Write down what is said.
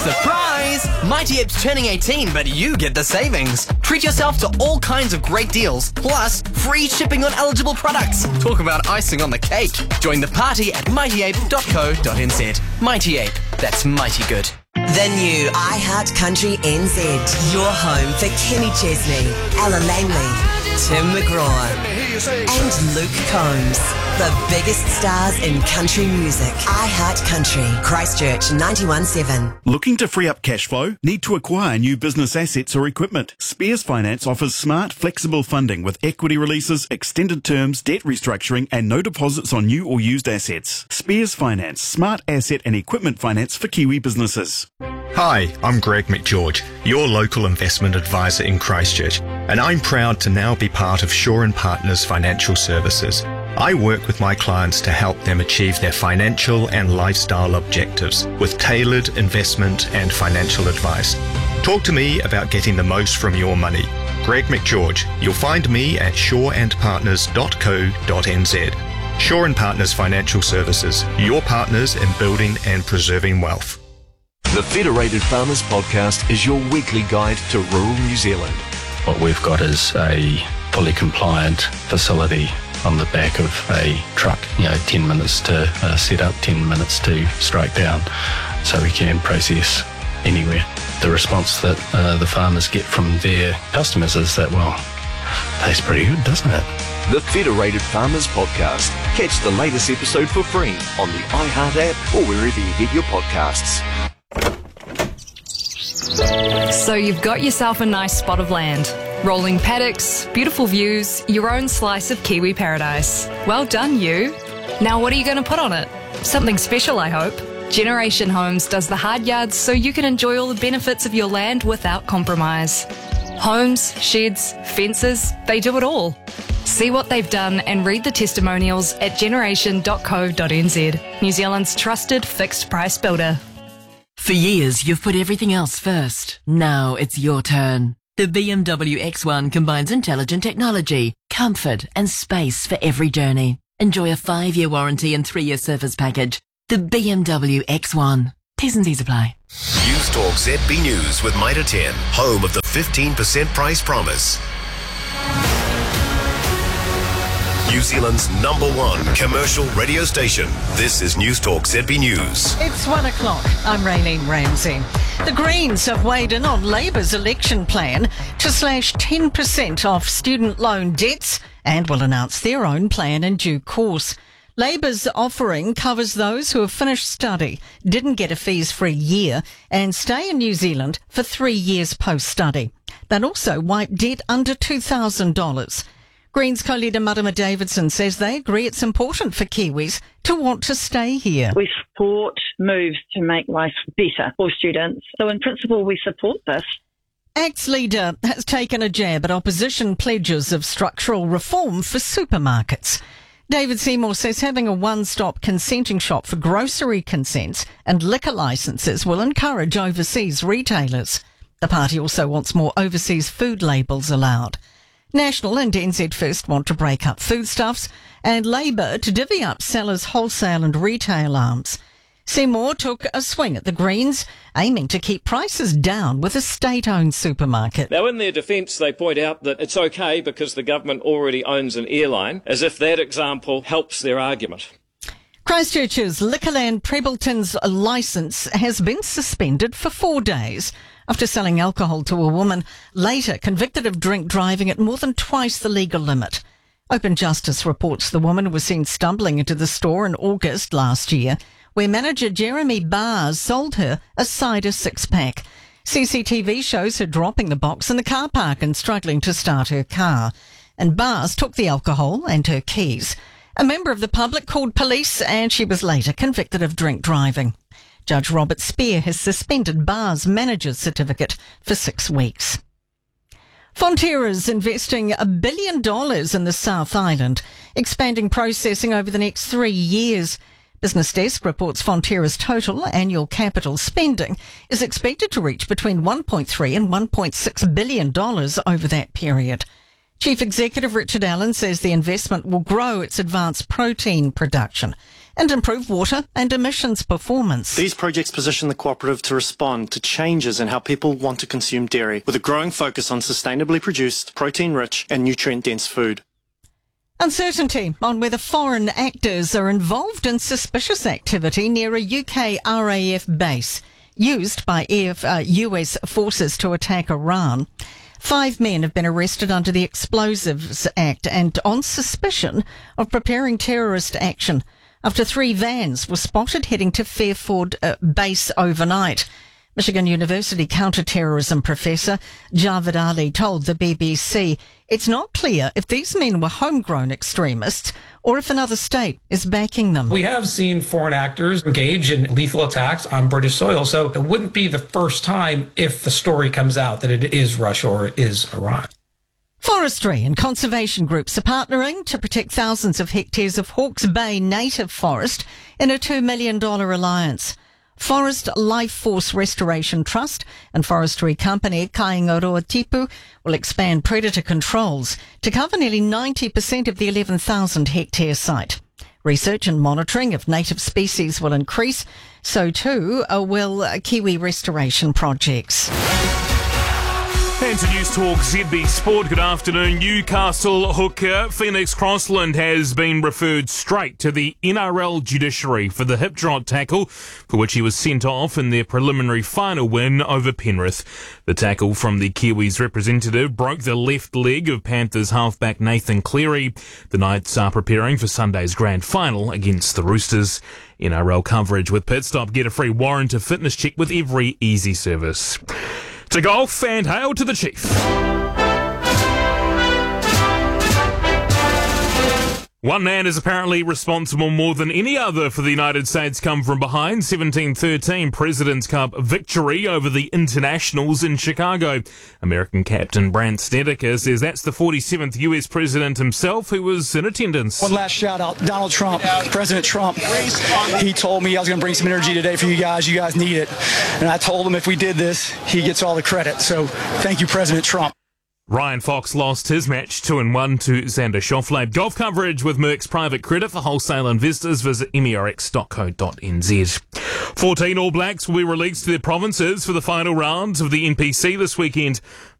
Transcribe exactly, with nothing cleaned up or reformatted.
Surprise! Mighty Ape's turning eighteen, but you get the savings. Treat yourself to all kinds of great deals, plus free shipping on eligible products. Talk about icing on the cake. Join the party at mighty ape dot co dot n z. Mighty Ape, that's mighty good. The new iHeart Country N Z. Your home for Kenny Chesney, Ella Langley, Tim McGraw and Luke Combs. The biggest stars in country music. iHeart Country, Christchurch ninety-one point seven. Looking to free up cash flow? Need to acquire new business assets or equipment? Spears Finance offers smart, flexible funding with equity releases, extended terms, debt restructuring and no deposits on new or used assets. Spears Finance, smart asset and equipment finance for Kiwi businesses. Hi, I'm Greg McGeorge, your local investment advisor in Christchurch, and I'm proud to now be part of Shaw and Partners Financial Services. I work with my clients to help them achieve their financial and lifestyle objectives with tailored investment and financial advice. Talk to me about getting the most from your money. Greg McGeorge. You'll find me at shaw and partners dot co dot n z. Shaw and Partners Financial Services, your partners in building and preserving wealth. The Federated Farmers Podcast is your weekly guide to rural New Zealand. What we've got is a fully compliant facility on the back of a truck, you know, ten minutes to uh, set up, ten minutes to strike down, so we can process anywhere. The response that uh, the farmers get from their customers is that, well, tastes pretty good, doesn't it? The Federated Farmers Podcast. Catch the latest episode for free on the iHeart app or wherever you get your podcasts. So you've got yourself a nice spot of land. Rolling paddocks, beautiful views, your own slice of Kiwi paradise. Well done, you. Now what are you going to put on it? Something special, I hope. Generation Homes does the hard yards so you can enjoy all the benefits of your land without compromise. Homes, sheds, fences, they do it all. See what they've done and read the testimonials at generation dot co dot n z. New Zealand's trusted fixed price builder. For years, you've put everything else first. Now it's your turn. The B M W X one combines intelligent technology, comfort and space for every journey. Enjoy a five-year warranty and three-year service package. The B M W X one. T's and C's apply. News Talk Z B News with Mitre ten, home of the fifteen percent price promise. New Zealand's number one commercial radio station. This is News Talk Z B News. It's one o'clock. I'm Raylene Ramsey. The Greens have weighed in on Labour's election plan to slash ten percent off student loan debts and will announce their own plan in due course. Labour's offering covers those who have finished study, didn't get a fees-free year and stay in New Zealand for three years post-study. They'll also wipe debt under two thousand dollars. Greens co-leader Marama Davidson says they agree it's important for Kiwis to want to stay here. We support moves to make life better for students. So in principle, we support this. ACT's leader has taken a jab at opposition pledges of structural reform for supermarkets. David Seymour says having a one-stop consenting shop for grocery consents and liquor licences will encourage overseas retailers. The party also wants more overseas food labels allowed. National and N Z First want to break up foodstuffs and Labour to divvy up sellers' wholesale and retail arms. Seymour took a swing at the Greens, aiming to keep prices down with a state-owned supermarket. Now, in their defence, they point out that it's okay because the government already owns an airline, as if that example helps their argument. Christchurch's Liquorland Prebleton's licence has been suspended for four days after selling alcohol to a woman later convicted of drink driving at more than twice the legal limit. Open Justice reports the woman was seen stumbling into the store in August last year, where manager Jeremy Bars sold her a cider six-pack. C C T V shows her dropping the box in the car park and struggling to start her car. And Bars took the alcohol and her keys. A member of the public called police and she was later convicted of drink driving. Judge Robert Spear has suspended Bars' manager's certificate for six weeks. Fonterra's investing a billion dollars in the South Island, expanding processing over the next three years. Business Desk reports Fonterra's total annual capital spending is expected to reach between one point three and one point six billion dollars over that period. Chief Executive Richard Allen says the investment will grow its advanced protein production and improve water and emissions performance. These projects position the cooperative to respond to changes in how people want to consume dairy, with a growing focus on sustainably produced, protein-rich and nutrient-dense food. Uncertainty on whether foreign actors are involved in suspicious activity near a U K R A F base used by uh, U S forces to attack Iran. Five men have been arrested under the Explosives Act and on suspicion of preparing terrorist action after three vans were spotted heading to Fairford uh, base overnight. Michigan University counter-terrorism professor Javed Ali told the B B C it's not clear if these men were homegrown extremists or if another state is backing them. We have seen foreign actors engage in lethal attacks on British soil, so it wouldn't be the first time if the story comes out that it is Russia or it is Iran. Forestry and conservation groups are partnering to protect thousands of hectares of Hawke's Bay native forest in a two million dollars alliance. Forest Life Force Restoration Trust and forestry company Kaingaroa Tipu will expand predator controls to cover nearly ninety percent of the eleven thousand hectare site. Research and monitoring of native species will increase, so too will Kiwi restoration projects. And to News Talk Z B Sport, good afternoon. Newcastle hooker Phoenix Crossland has been referred straight to the N R L judiciary for the hip drop tackle, for which he was sent off in their preliminary final win over Penrith. The tackle from the Kiwis representative broke the left leg of Panthers halfback Nathan Cleary. The Knights are preparing for Sunday's grand final against the Roosters. N R L coverage with Pitstop. Get a free warrant of fitness check with every easy service. To golf and hail to the Chief. One man is apparently responsible more than any other for the United States come from behind seventeen thirteen President's Cup victory over the Internationals in Chicago. American captain Brandt Snedeker says that's the forty-seventh U S president himself who was in attendance. One last shout out, Donald Trump, President Trump. He told me I was going to bring some energy today for you guys. You guys need it. And I told him if we did this, he gets all the credit. So thank you, President Trump. Ryan Fox lost his match two and one to Xander Schauffele. Golf coverage with Merck's private credit for wholesale investors. Visit M E R X dot co dot N Z. fourteen All Blacks will be released to their provinces for the final rounds of the N P C this weekend.